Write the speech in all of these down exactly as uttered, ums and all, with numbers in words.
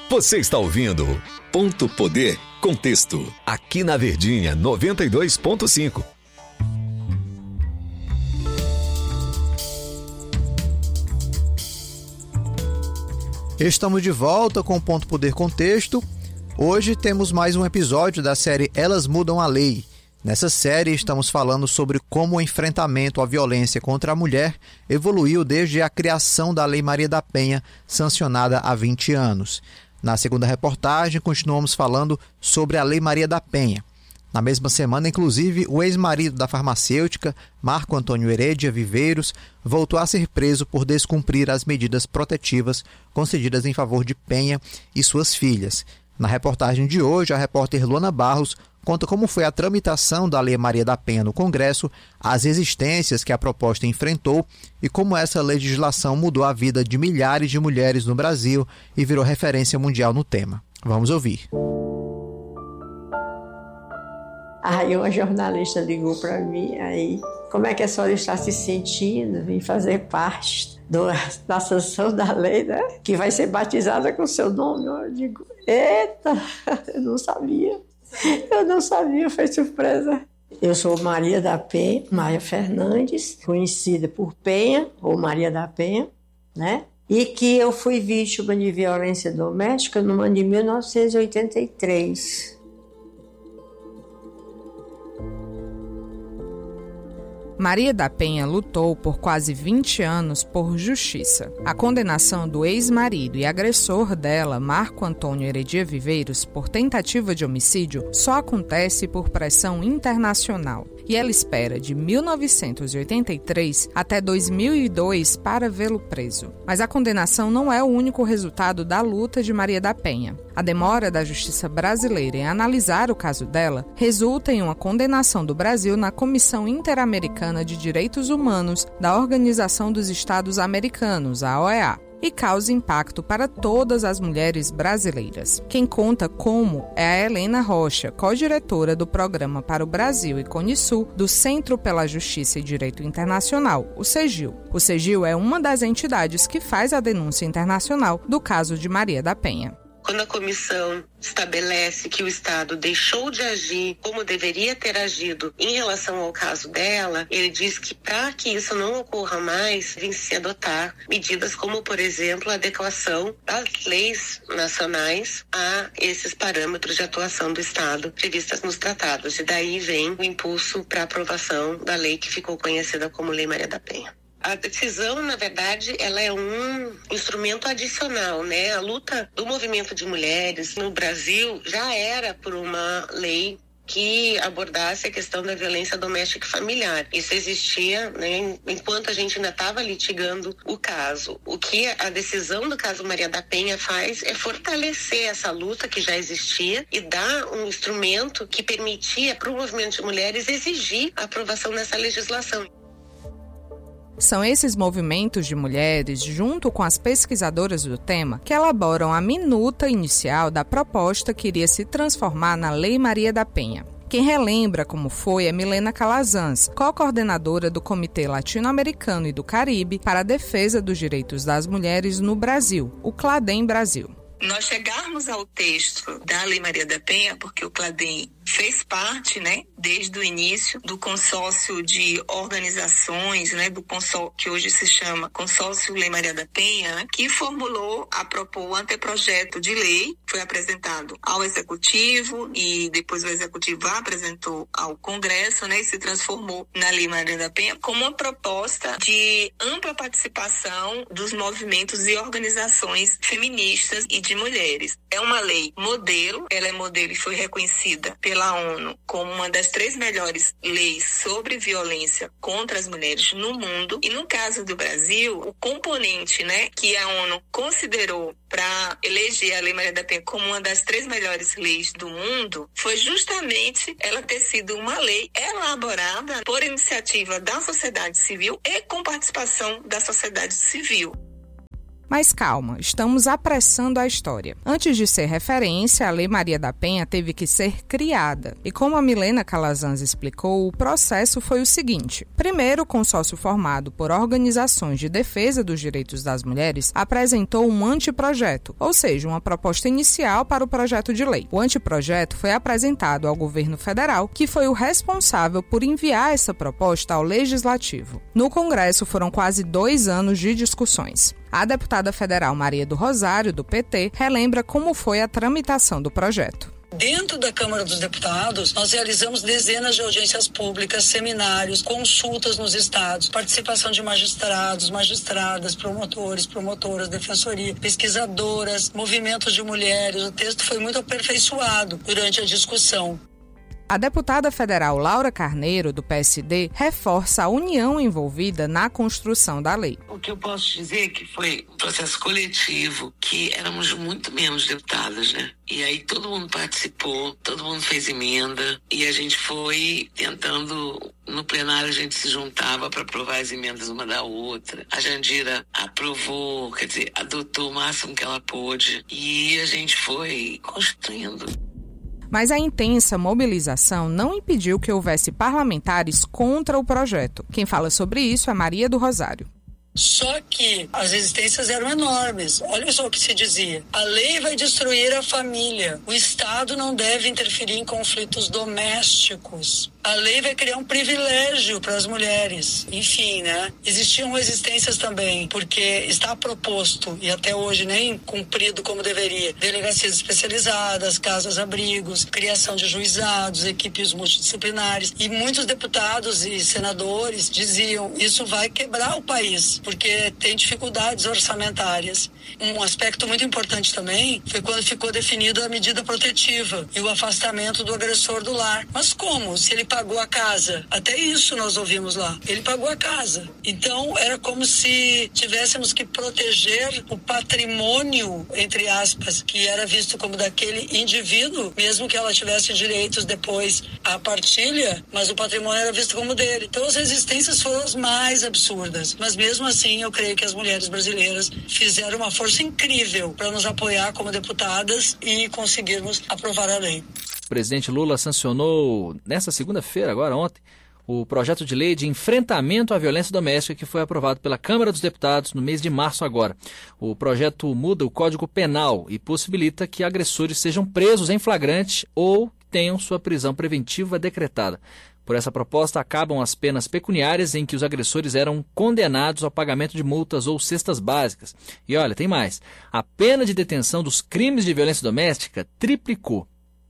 Você está ouvindo Ponto Poder Contexto, aqui na Verdinha noventa e dois ponto cinco. Estamos de volta com o Ponto Poder Contexto. Hoje temos mais um episódio da série Elas Mudam a Lei. Nessa série estamos falando sobre como o enfrentamento à violência contra a mulher evoluiu desde a criação da Lei Maria da Penha, sancionada há vinte anos. Na segunda reportagem, continuamos falando sobre a Lei Maria da Penha. Na mesma semana, inclusive, o ex-marido da farmacêutica, Marco Antônio Heredia Viveiros, voltou a ser preso por descumprir as medidas protetivas concedidas em favor de Penha e suas filhas. Na reportagem de hoje, a repórter Luana Barros conta como foi a tramitação da Lei Maria da Penha no Congresso, as resistências que a proposta enfrentou e como essa legislação mudou a vida de milhares de mulheres no Brasil e virou referência mundial no tema. Vamos ouvir. Aí uma jornalista ligou para mim, aí, como é que a senhora está se sentindo? Vim fazer parte do, da sanção da lei, né? Que vai ser batizada com o seu nome. Eu digo, eita, eu não sabia. Eu não sabia, foi surpresa. Eu sou Maria da Penha, Maria Fernandes, conhecida por Penha, ou Maria da Penha, né? E que eu fui vítima de violência doméstica no ano de mil novecentos e oitenta e três. Maria da Penha lutou por quase vinte anos por justiça. A condenação do ex-marido e agressor dela, Marco Antônio Heredia Viveiros, por tentativa de homicídio, só acontece por pressão internacional. E ela espera de mil novecentos e oitenta e três até dois mil e dois para vê-lo preso. Mas a condenação não é o único resultado da luta de Maria da Penha. A demora da justiça brasileira em analisar o caso dela resulta em uma condenação do Brasil na Comissão Interamericana de Direitos Humanos da Organização dos Estados Americanos, a O E A, e causa impacto para todas as mulheres brasileiras. Quem conta como é a Helena Rocha, co-diretora do Programa para o Brasil e Conisul do Centro pela Justiça e Direito Internacional, o CEGIL. O CEGIL é uma das entidades que faz a denúncia internacional do caso de Maria da Penha. Quando a comissão estabelece que o Estado deixou de agir como deveria ter agido em relação ao caso dela, ele diz que para que isso não ocorra mais, tem que se adotar medidas como, por exemplo, a adequação das leis nacionais a esses parâmetros de atuação do Estado previstas nos tratados. E daí vem o impulso para a aprovação da lei que ficou conhecida como Lei Maria da Penha. A decisão, na verdade, ela é um instrumento adicional, né? A luta do movimento de mulheres no Brasil já era por uma lei que abordasse a questão da violência doméstica e familiar. Isso existia, né, enquanto a gente ainda estava litigando o caso. O que a decisão do caso Maria da Penha faz é fortalecer essa luta que já existia e dar um instrumento que permitia para o movimento de mulheres exigir a aprovação dessa legislação. São esses movimentos de mulheres, junto com as pesquisadoras do tema, que elaboram a minuta inicial da proposta que iria se transformar na Lei Maria da Penha. Quem relembra como foi é Milena Calazans, co-coordenadora do Comitê Latino-Americano e do Caribe para a Defesa dos Direitos das Mulheres no Brasil, o CLADEM Brasil. Nós chegarmos ao texto da Lei Maria da Penha, porque o CLADEM fez parte, né, desde o início do consórcio de organizações, né, do consórcio que hoje se chama Consórcio Lei Maria da Penha, que formulou, apropou o anteprojeto de lei, foi apresentado ao Executivo e depois o Executivo apresentou ao Congresso, né, e se transformou na Lei Maria da Penha como uma proposta de ampla participação dos movimentos e organizações feministas e de mulheres. É uma lei modelo, ela é modelo e foi reconhecida pela ONU como uma das três melhores leis sobre violência contra as mulheres no mundo. E no caso do Brasil, o componente, né, que a ONU considerou para eleger a Lei Maria da Penha como uma das três melhores leis do mundo foi justamente ela ter sido uma lei elaborada por iniciativa da sociedade civil e com participação da sociedade civil. Mas calma, estamos apressando a história. Antes de ser referência, a Lei Maria da Penha teve que ser criada. E como a Milena Calazans explicou, o processo foi o seguinte. Primeiro, o consórcio formado por organizações de defesa dos direitos das mulheres apresentou um anteprojeto, ou seja, uma proposta inicial para o projeto de lei. O anteprojeto foi apresentado ao governo federal, que foi o responsável por enviar essa proposta ao Legislativo. No Congresso foram quase dois anos de discussões. A deputada federal Maria do Rosário, do P T, relembra como foi a tramitação do projeto. Dentro da Câmara dos Deputados, nós realizamos dezenas de audiências públicas, seminários, consultas nos estados, participação de magistrados, magistradas, promotores, promotoras, defensoria, pesquisadoras, movimentos de mulheres. O texto foi muito aperfeiçoado durante a discussão. A deputada federal Laura Carneiro, do P S D, reforça a união envolvida na construção da lei. O que eu posso dizer é que foi um processo coletivo, que éramos muito menos deputadas, né? E aí todo mundo participou, todo mundo fez emenda e a gente foi tentando, no plenário a gente se juntava para aprovar as emendas uma da outra. A Jandira aprovou, quer dizer, adotou o máximo que ela pôde e a gente foi construindo. Mas a intensa mobilização não impediu que houvesse parlamentares contra o projeto. Quem fala sobre isso é Maria do Rosário. Só que as resistências eram enormes. Olha só o que se dizia. A lei vai destruir a família. O Estado não deve interferir em conflitos domésticos. A lei vai criar um privilégio para as mulheres. Enfim, né? Existiam resistências também, porque está proposto, e até hoje nem cumprido como deveria, delegacias especializadas, casas-abrigos, criação de juizados, equipes multidisciplinares. E muitos deputados e senadores diziam, isso vai quebrar o país, porque tem dificuldades orçamentárias. Um aspecto muito importante também foi quando ficou definida a medida protetiva e o afastamento do agressor do lar. Mas como? Se ele pagou a casa. Até isso nós ouvimos lá. Ele pagou a casa. Então, era como se tivéssemos que proteger o patrimônio, entre aspas, que era visto como daquele indivíduo, mesmo que ela tivesse direitos depois à partilha, mas o patrimônio era visto como dele. Então, as resistências foram as mais absurdas. Mas mesmo assim, eu creio que as mulheres brasileiras fizeram uma força incrível para nos apoiar como deputadas e conseguirmos aprovar a lei. O presidente Lula sancionou, nesta segunda-feira, agora ontem, o projeto de lei de enfrentamento à violência doméstica que foi aprovado pela Câmara dos Deputados no mês de março agora. O projeto muda o Código Penal e possibilita que agressores sejam presos em flagrante ou tenham sua prisão preventiva decretada. Por essa proposta, acabam as penas pecuniárias em que os agressores eram condenados ao pagamento de multas ou cestas básicas. E olha, tem mais. A pena de detenção dos crimes de violência doméstica triplicou.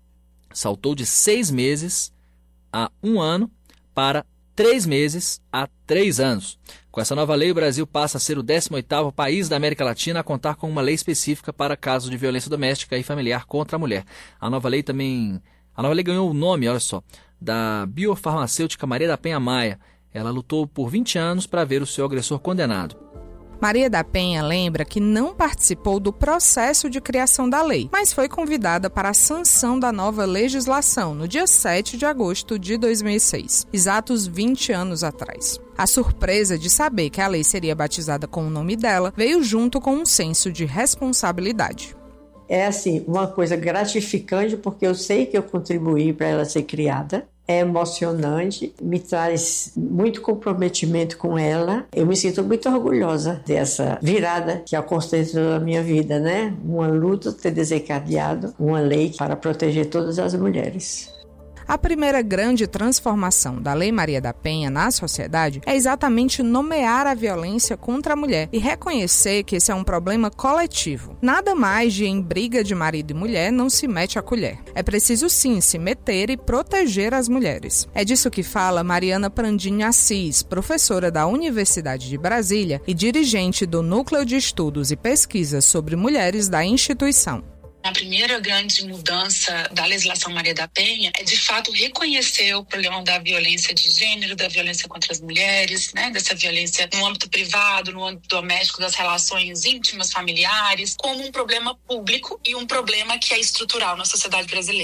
Saltou de seis meses a um ano para três meses a três anos. Com essa nova lei, o Brasil passa a ser o décimo oitavo país da América Latina a contar com uma lei específica para casos de violência doméstica e familiar contra a mulher. A nova lei também... A nova lei ganhou o nome, olha só, da biofarmacêutica Maria da Penha Maia. Ela lutou por vinte anos para ver o seu agressor condenado. Maria da Penha lembra que não participou do processo de criação da lei, mas foi convidada para a sanção da nova legislação no dia sete de agosto de dois mil e seis, exatos vinte anos atrás. A surpresa de saber que a lei seria batizada com o nome dela veio junto com um senso de responsabilidade. É assim, uma coisa gratificante, porque eu sei que eu contribuí para ela ser criada. É emocionante, me traz muito comprometimento com ela. Eu me sinto muito orgulhosa dessa virada que aconteceu na minha vida, né? Uma luta ter desencadeado uma lei para proteger todas as mulheres. A primeira grande transformação da Lei Maria da Penha na sociedade é exatamente nomear a violência contra a mulher e reconhecer que esse é um problema coletivo. Nada mais de em briga de marido e mulher não se mete a colher. É preciso sim se meter e proteger as mulheres. É disso que fala Mariana Prandini Assis, professora da Universidade de Brasília e dirigente do Núcleo de Estudos e Pesquisas sobre Mulheres da instituição. A primeira grande mudança da legislação Maria da Penha é, de fato, reconhecer o problema da violência de gênero, da violência contra as mulheres, né, dessa violência no âmbito privado, no âmbito doméstico, das relações íntimas, familiares, como um problema público e um problema que é estrutural na sociedade brasileira. Para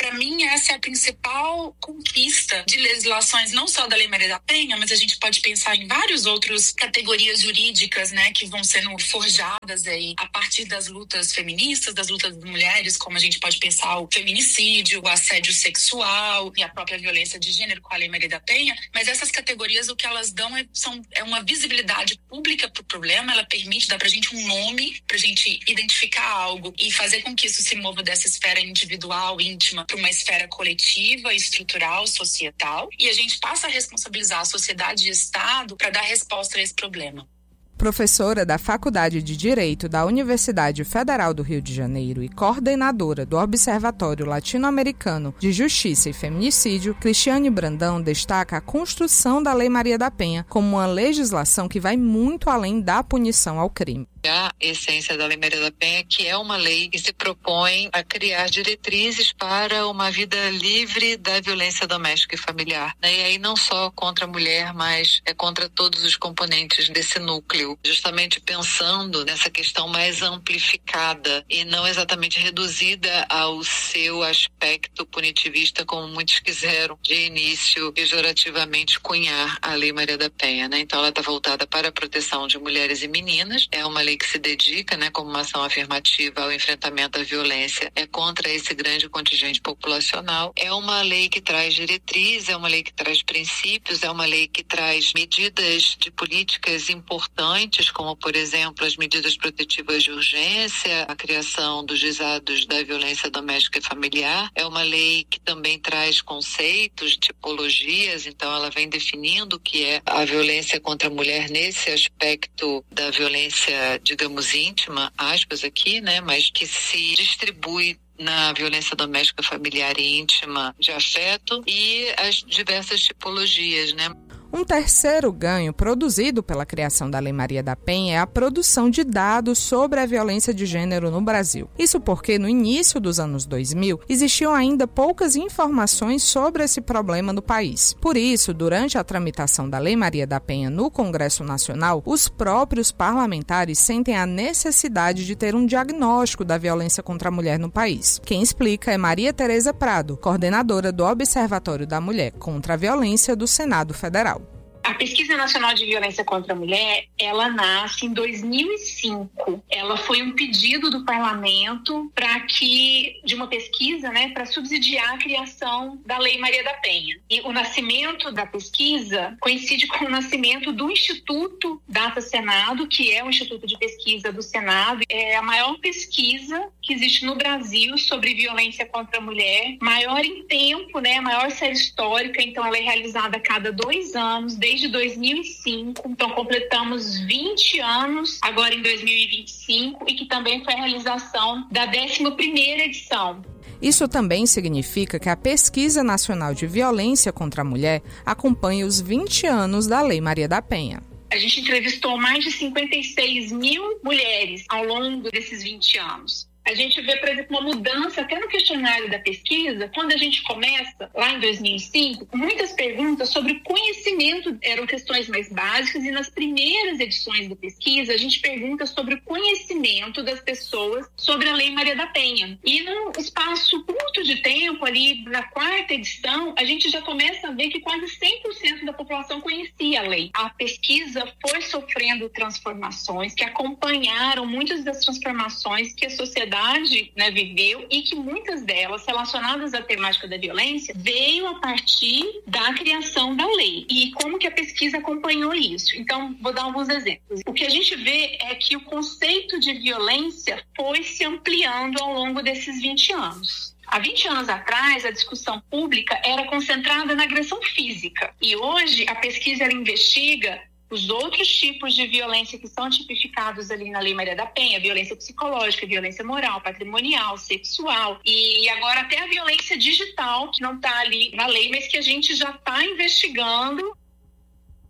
Para mim, essa é a principal conquista de legislações, não só da Lei Maria da Penha, mas a gente pode pensar em várias outras categorias jurídicas, né, que vão sendo forjadas aí a partir das lutas feministas, das lutas das mulheres, como a gente pode pensar o feminicídio, o assédio sexual e a própria violência de gênero com a Lei Maria da Penha. Mas essas categorias, o que elas dão é, são, é uma visibilidade pública para o problema, ela permite dar para a gente um nome, para a gente identificar algo e fazer com que isso se mova dessa esfera individual, íntima, para uma esfera coletiva, estrutural, societal, e a gente passa a responsabilizar a sociedade e o Estado para dar resposta a esse problema. Professora da Faculdade de Direito da Universidade Federal do Rio de Janeiro e coordenadora do Observatório Latino-Americano de Justiça e Feminicídio, Cristiane Brandão destaca a construção da Lei Maria da Penha como uma legislação que vai muito além da punição ao crime. A essência da Lei Maria da Penha, que é uma lei que se propõe a criar diretrizes para uma vida livre da violência doméstica e familiar, né? E aí não só contra a mulher, mas é contra todos os componentes desse núcleo, justamente pensando nessa questão mais amplificada e não exatamente reduzida ao seu aspecto punitivista, como muitos quiseram de início pejorativamente cunhar a Lei Maria da Penha, né? Então ela está voltada para a proteção de mulheres e meninas, é uma lei que se dedica, né, como uma ação afirmativa ao enfrentamento à violência é contra esse grande contingente populacional. É uma lei que traz diretrizes, é uma lei que traz princípios, é uma lei que traz medidas de políticas importantes, como, por exemplo, as medidas protetivas de urgência, a criação dos juizados da violência doméstica e familiar. É uma lei que também traz conceitos, tipologias, então ela vem definindo o que é a violência contra a mulher nesse aspecto da violência, digamos, íntima, aspas aqui, né, mas que se distribui na violência doméstica, familiar e íntima de afeto e as diversas tipologias, né. Um terceiro ganho produzido pela criação da Lei Maria da Penha é a produção de dados sobre a violência de gênero no Brasil. Isso porque, no início dos anos dois mil, existiam ainda poucas informações sobre esse problema no país. Por isso, durante a tramitação da Lei Maria da Penha no Congresso Nacional, os próprios parlamentares sentem a necessidade de ter um diagnóstico da violência contra a mulher no país. Quem explica é Maria Tereza Prado, coordenadora do Observatório da Mulher contra a Violência do Senado Federal. A Pesquisa Nacional de Violência contra a Mulher, ela nasce em dois mil e cinco. Ela foi um pedido do parlamento para que, de uma pesquisa, né, para subsidiar a criação da Lei Maria da Penha. E o nascimento da pesquisa coincide com o nascimento do Instituto Data Senado, que é o Instituto de Pesquisa do Senado. É a maior pesquisa que existe no Brasil sobre violência contra a mulher, maior em tempo, né, a maior série histórica. Então ela é realizada a cada dois anos, desde dois mil e cinco, então completamos vinte anos agora em dois mil e vinte e cinco, e que também foi a realização da décima primeira edição. Isso também significa que a Pesquisa Nacional de Violência contra a Mulher acompanha os vinte anos da Lei Maria da Penha. A gente entrevistou mais de cinquenta e seis mil mulheres ao longo desses vinte anos. A gente vê, por exemplo, uma mudança até no questionário da pesquisa. Quando a gente começa, lá em dois mil e cinco, muitas perguntas sobre conhecimento eram questões mais básicas, e nas primeiras edições da pesquisa a gente pergunta sobre o conhecimento das pessoas sobre a Lei Maria da Penha. E num espaço curto de tempo, ali na quarta edição, a gente já começa a ver que quase cem por cento da população conhecia a lei. A pesquisa foi sofrendo transformações que acompanharam muitas das transformações que a sociedade Né, viveu, e que muitas delas relacionadas à temática da violência veio a partir da criação da lei. E como que a pesquisa acompanhou isso? Então, vou dar alguns exemplos. O que a gente vê é que o conceito de violência foi se ampliando ao longo desses vinte anos. Há vinte anos atrás, a discussão pública era concentrada na agressão física. E hoje, a pesquisa ela investiga os outros tipos de violência que são tipificados ali na Lei Maria da Penha: violência psicológica, violência moral, patrimonial, sexual, e agora até a violência digital, que não está ali na lei, mas que a gente já está investigando.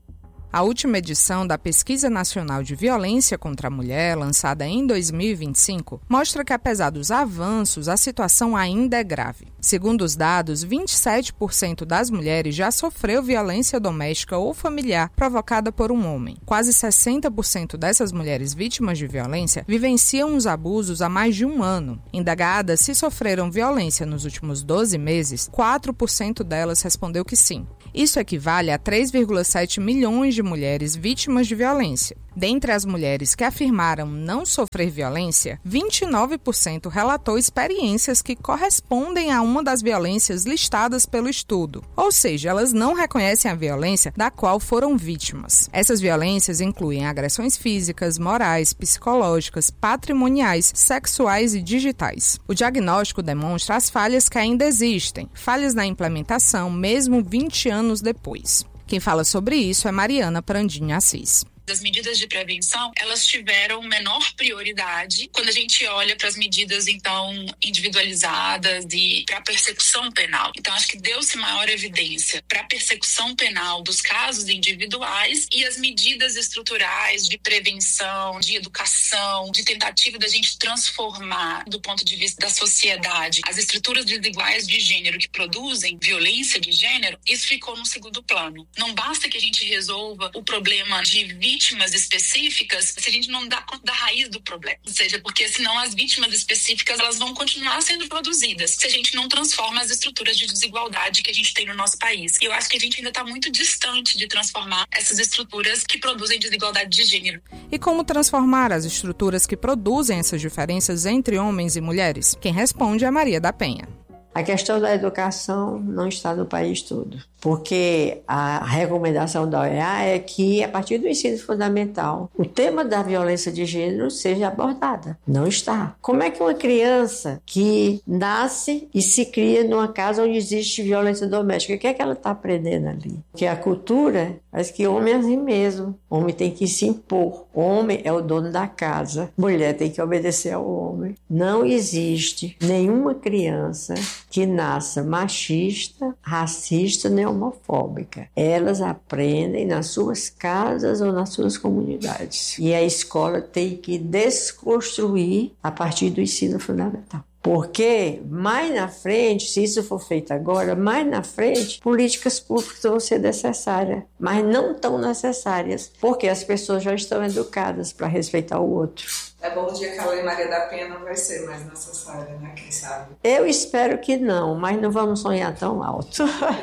A última edição da Pesquisa Nacional de Violência contra a Mulher, lançada em dois mil e vinte e cinco, mostra que, apesar dos avanços, a situação ainda é grave. Segundo os dados, vinte e sete por cento das mulheres já sofreu violência doméstica ou familiar provocada por um homem. Quase sessenta por cento dessas mulheres vítimas de violência vivenciam os abusos há mais de um ano. Indagadas se sofreram violência nos últimos doze meses, quatro por cento delas respondeu que sim. Isso equivale a três vírgula sete milhões de mulheres vítimas de violência. Dentre as mulheres que afirmaram não sofrer violência, vinte e nove por cento relatou experiências que correspondem a uma das violências listadas pelo estudo. Ou seja, elas não reconhecem a violência da qual foram vítimas. Essas violências incluem agressões físicas, morais, psicológicas, patrimoniais, sexuais e digitais. O diagnóstico demonstra as falhas que ainda existem, falhas na implementação, mesmo vinte anos depois. Quem fala sobre isso é Mariana Prandin Assis. As medidas de prevenção, elas tiveram menor prioridade quando a gente olha para as medidas, então, individualizadas e para a persecução penal. Então, acho que deu-se maior evidência para a persecução penal dos casos individuais e as medidas estruturais de prevenção, de educação, de tentativa da gente transformar, do ponto de vista da sociedade, as estruturas desiguais de gênero que produzem violência de gênero. Isso ficou no segundo plano. Não basta que a gente resolva o problema de vítimas vítimas específicas se a gente não dá conta da raiz do problema. Ou seja, porque senão as vítimas específicas elas vão continuar sendo produzidas se a gente não transforma as estruturas de desigualdade que a gente tem no nosso país. E eu acho que a gente ainda está muito distante de transformar essas estruturas que produzem desigualdade de gênero. E como transformar as estruturas que produzem essas diferenças entre homens e mulheres? Quem responde é Maria da Penha. A questão da educação não está no país todo, porque a recomendação da O E A é que, a partir do ensino fundamental, o tema da violência de gênero seja abordada. Não está. Como é que uma criança que nasce e se cria numa casa onde existe violência doméstica, o que é que ela está aprendendo ali? Porque a cultura diz que homem é assim mesmo. Homem tem que se impor. Homem é o dono da casa. Mulher tem que obedecer ao homem. Não existe nenhuma criança que nasça machista, racista nem homofóbica. Elas aprendem nas suas casas ou nas suas comunidades. E a escola tem que desconstruir a partir do ensino fundamental. Porque mais na frente, se isso for feito agora, mais na frente, políticas públicas vão ser necessárias, mas não tão necessárias, porque as pessoas já estão educadas para respeitar o outro. É bom dia que a Lei Maria da Penha não vai ser mais necessária, né? Quem sabe? Eu espero que não, mas não vamos sonhar tão alto.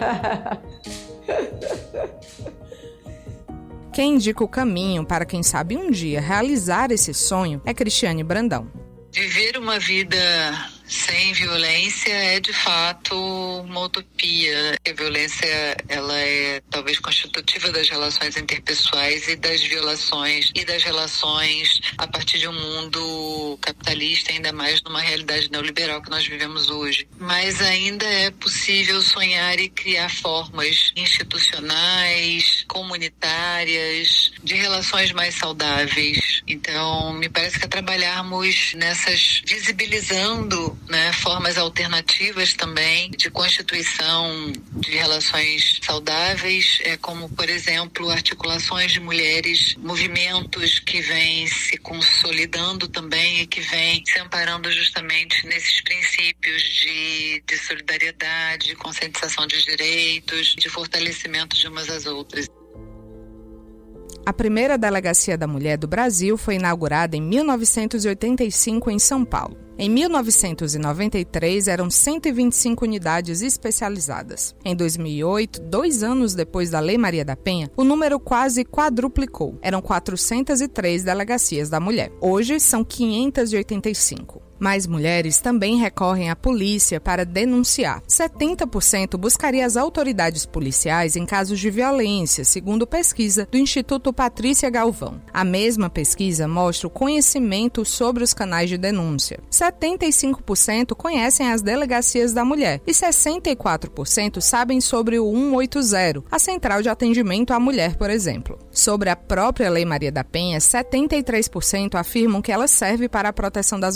Quem indica o caminho para quem sabe um dia realizar esse sonho é Cristiane Brandão. Viver uma vida sem violência é de fato uma utopia. A violência ela é talvez constitutiva das relações interpessoais e das violações e das relações a partir de um mundo capitalista, ainda mais numa realidade neoliberal que nós vivemos hoje. Mas ainda é possível sonhar e criar formas institucionais, comunitárias, de relações mais saudáveis. Então, me parece que é trabalharmos nessas, visibilizando, né, formas alternativas também de constituição de relações saudáveis, é, como, por exemplo, articulações de mulheres, movimentos que vêm se consolidando também e que vêm se amparando justamente nesses princípios de, de solidariedade, de conscientização de direitos, de fortalecimento de umas às outras. A primeira Delegacia da Mulher do Brasil foi inaugurada em mil novecentos e oitenta e cinco em São Paulo. Em mil novecentos e noventa e três, eram cento e vinte e cinco unidades especializadas. Em dois mil e oito, dois anos depois da Lei Maria da Penha, o número quase quadruplicou. Eram quatrocentas e três delegacias da mulher. Hoje, são quinhentas e oitenta e cinco. Mais mulheres também recorrem à polícia para denunciar. setenta por cento buscaria as autoridades policiais em casos de violência, segundo pesquisa do Instituto Patrícia Galvão. A mesma pesquisa mostra o conhecimento sobre os canais de denúncia. setenta e cinco por cento conhecem as delegacias da mulher e sessenta e quatro por cento sabem sobre o cento e oitenta, a central de atendimento à mulher, por exemplo. Sobre a própria Lei Maria da Penha, setenta e três por cento afirmam que ela serve para a proteção das mulheres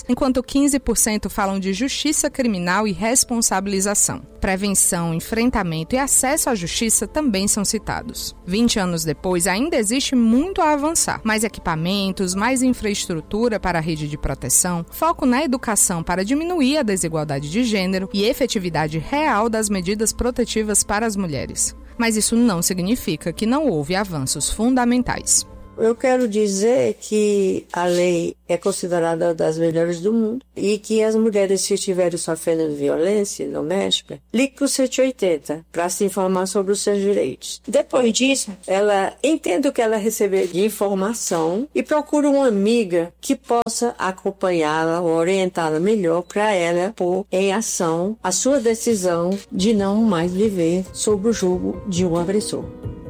mulheres, enquanto quinze por cento falam de justiça criminal e responsabilização. Prevenção, enfrentamento e acesso à justiça também são citados. vinte anos depois, ainda existe muito a avançar. Mais equipamentos, mais infraestrutura para a rede de proteção, foco na educação para diminuir a desigualdade de gênero e efetividade real das medidas protetivas para as mulheres. Mas isso não significa que não houve avanços fundamentais. Eu quero dizer que a lei é considerada uma das melhores do mundo e que as mulheres que estiverem sofrendo violência doméstica, ligue para o cento e oitenta para se informar sobre os seus direitos. Depois disso, ela entende o que ela recebeu de informação e procura uma amiga que possa acompanhá-la ou orientá-la melhor para ela pôr em ação a sua decisão de não mais viver sob o jugo de um agressor.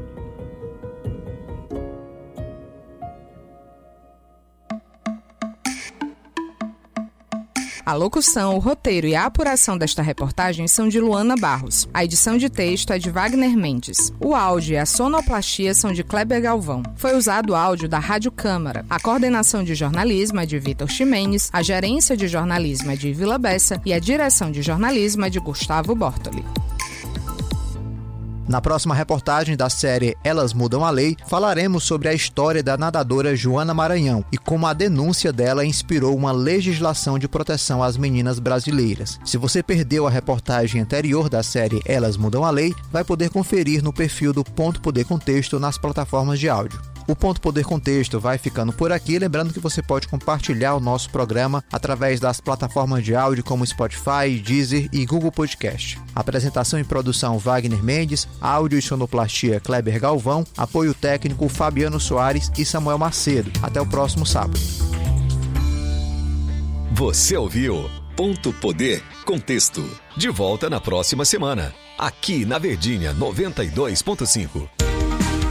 A locução, o roteiro e a apuração desta reportagem são de Luana Barros. A edição de texto é de Wagner Mendes. O áudio e a sonoplastia são de Kleber Galvão. Foi usado o áudio da Rádio Câmara. A coordenação de jornalismo é de Vitor Ximenes, a gerência de jornalismo é de Vila Bessa e a direção de jornalismo é de Gustavo Bortoli. Na próxima reportagem da série Elas Mudam a Lei, falaremos sobre a história da nadadora Joana Maranhão e como a denúncia dela inspirou uma legislação de proteção às meninas brasileiras. Se você perdeu a reportagem anterior da série Elas Mudam a Lei, vai poder conferir no perfil do Ponto Poder Contexto nas plataformas de áudio. O Ponto Poder Contexto vai ficando por aqui, lembrando que você pode compartilhar o nosso programa através das plataformas de áudio como Spotify, Deezer e Google Podcast. Apresentação e produção Wagner Mendes, áudio e sonoplastia Kleber Galvão, apoio técnico Fabiano Soares e Samuel Macedo. Até o próximo sábado. Você ouviu Ponto Poder Contexto. De volta na próxima semana, aqui na Verdinha noventa e dois ponto cinco.